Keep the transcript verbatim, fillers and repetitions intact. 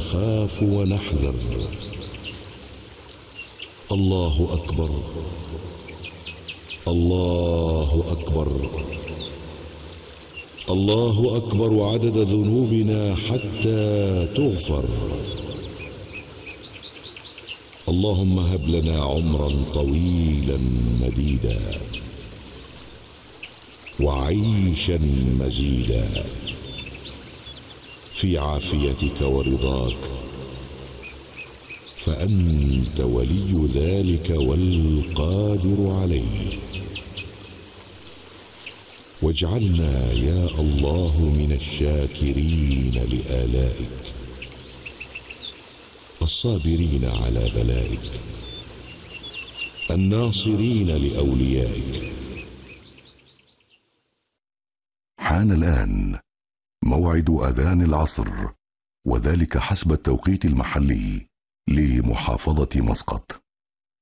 نخاف ونحذر. الله أكبر، الله أكبر، الله أكبر عدد ذنوبنا حتى تغفر. اللهم هب لنا عمرا طويلا مديدا وعيشا مزيدا في عافيتك ورضاك، فأنت ولي ذلك والقادر عليه. واجعلنا يا الله من الشاكرين لآلائك، الصابرين على بلائك، الناصرين لأوليائك. حان الآن موعد أذان العصر، وذلك حسب التوقيت المحلي لمحافظة مسقط.